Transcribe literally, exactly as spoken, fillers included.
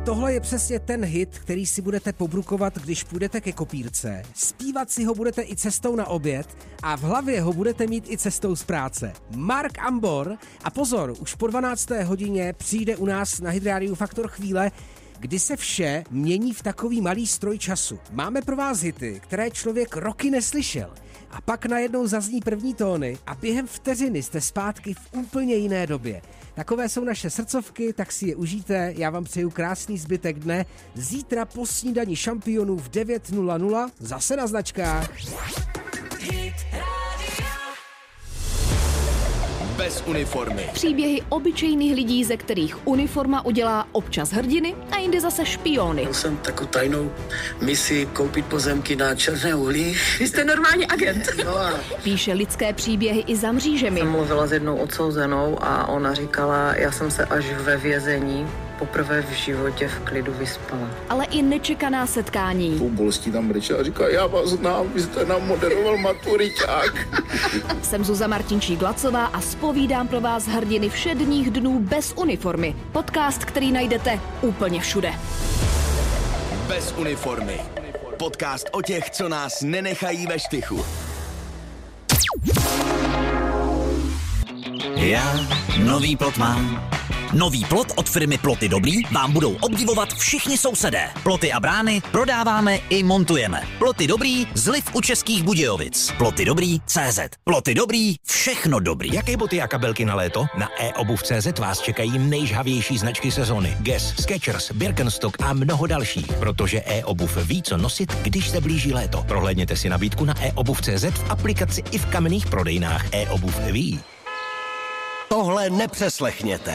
tohle je přesně ten hit, který si budete pobrukovat, když půjdete ke kopírce. Zpívat si ho budete i cestou na oběd a v hlavě ho budete mít i cestou z práce. Mark Ambor a pozor, už po dvanácté hodině přijde u nás na Hit Radio Faktor chvíle, kdy se vše mění v takový malý stroj času. Máme pro vás hity, které člověk roky neslyšel. A pak najednou zazní první tóny a během vteřiny jste zpátky v úplně jiné době. Takové jsou naše srdcovky, tak si je užijte. Já vám přeju krásný zbytek dne. Zítra po snídani šampionů v devět nula nula zase na značkách. Bez uniformy. Příběhy obyčejných lidí, ze kterých uniforma udělá občas hrdiny a jindy zase špiony. Měl jsem takovou tajnou misi koupit pozemky na černé uhlí. Vy jste normálně agent. No a... Píše lidské příběhy i za mřížemi. Jsem mluvila s jednou odsouzenou a ona říkala, já jsem se až ve vězení poprvé v životě v klidu vyspala. Ale i nečekaná setkání. Tou bolestí tam brečela a říká, já vás znám, vy jste nám moderoval maturiťák. Jsem Zuzana Martinčík-Glacová a zpovídám pro vás hrdiny všedních dnů bez uniformy. Podcast, který najdete úplně všude. Bez uniformy. Podcast o těch, co nás nenechají ve štychu. Já nový plot mám. Nový plot od firmy Ploty Dobrý vám budou obdivovat všichni sousedé. Ploty a brány prodáváme i montujeme. Ploty Dobrý, zliv u Českých Budějovic. Ploty Dobrý tečka cé zet. Ploty Dobrý, všechno dobrý. Jaké boty a kabelky na léto? Na e obuv tečka cé zet vás čekají nejžhavější značky sezony. Guess, Skechers, Birkenstock a mnoho dalších. Protože e-obuv ví, co nosit, když se blíží léto. Prohlédněte si nabídku na e obuv tečka cé zet v aplikaci i v kamenných prodejnách. E-obuv ví. Tohle nepřeslechněte.